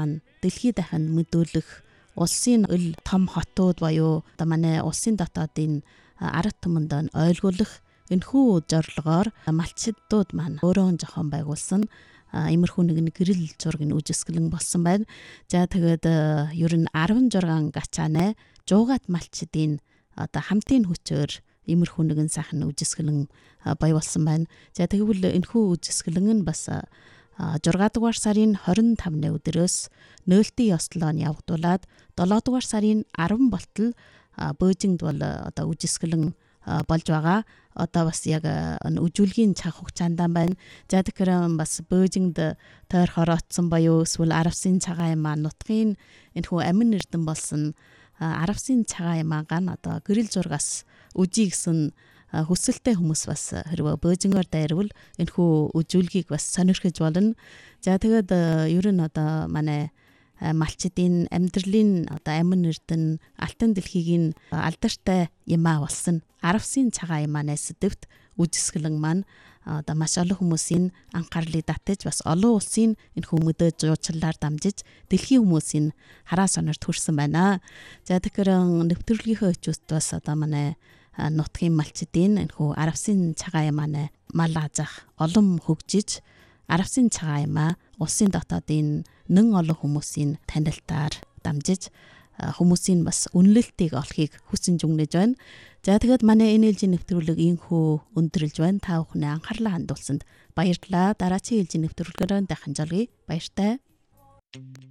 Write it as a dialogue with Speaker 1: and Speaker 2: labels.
Speaker 1: байгаа нь дэлхийд дахинд мэдүүлэх улсын ил том хотууд буюу одоо манай улсын дотоодын ард түмэнд ойлгуулах энэхүү зорилгоор малчдууд маань өөрөө жоохон байгуулсан иймэрхүү нэгэн гэрэл зургийг үжисгэлэн болсон байна. За тэгээд ер нь 16 гачаанаа жуугат малчдын одоо хамтын хүчээр иймэрхүү нэгэн сайхан үжисгэлэн баяулсан байна. За тэгвэл энэхүү үжисгэлэн нь бас 6 дугаар сарын 25-ны өдрөөс нөөлтийн ёслолоо явагдуулаад 7 дугаар сарын 10 болтол Бөөжингд бол одоо үжисгэлэн болж байгаа. Одоо бас яг үжүүлгийн цаг хугацаанд байна. За тэгэхээр бас Бөөжингд тойрхоор оцсон буюу эсвэл Аравсын цагаан ямаа нутгийн энэхүү амин эрдэн болсон Аравсын цагаан ямаагаа одоо гэрэл зургаас үжий гэсэн хүсэлтэй хүмүүс бас хэрвээ Бөөжингоор дайрвал энэхүү үжүүлгийг бас сонирхож болно. За тэгээд ер нь одоо манай малчдын амьдралын одоо амин эрдэн алтан дэлхийг алдартай ямаа болсон Аравсын цагаан ямаанаас сэдвт үжисгэлэн маань одоо маш олон хүмүүсийн анхаарлыг татаж бас олон улсын энэхүү мэдээ жуучлалаар дамжиж дэлхийн хүмүүсийн хараа сонорт хүрсэн байна. За тэгэхээр нэвтрүүлгийнхээ өчөөс бас одоо манай нутгийн малчдын энэхүү Аравсын цагаан ямааны мал азах олон хөгжиж Аравсын цагаан ямаа улсын дотоодын нэн олон хүмүүсийн танилтаар дамжиж хүмүүсийн бас үнэлэлтийг олохыг хүсэн зүгнэж байна. За тэгээд манай энэ ээлжийн нэвтрүүлэг ийхүү өндөрлж байна. Та бүхний анхаарлаа хандуулсанд баярлалаа. Дараагийн ээлжийн нэвтрүүлгээр дахин жолъё. Баяртай.